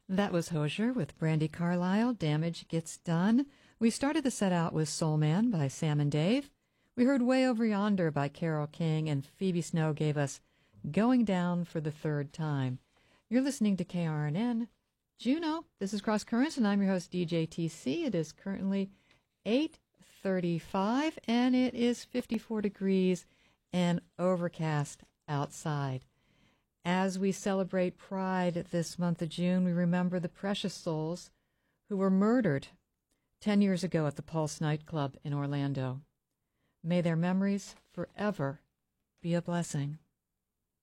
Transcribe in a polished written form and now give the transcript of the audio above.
That was Hosier with Brandy Carlisle, Damage Gets Done. We started the set out with Soul Man by Sam and Dave. We heard Way Over Yonder by Carole King, and Phoebe Snow gave us Going Down for the Third Time. You're listening to KRNN Juneau. This is Cross Currents, and I'm your host, DJ TC. It is currently 8:35, and it is 54 degrees and overcast outside. As we celebrate Pride this month of June, we remember the precious souls who were murdered 10 years ago at the Pulse nightclub in Orlando. May their memories forever be a blessing.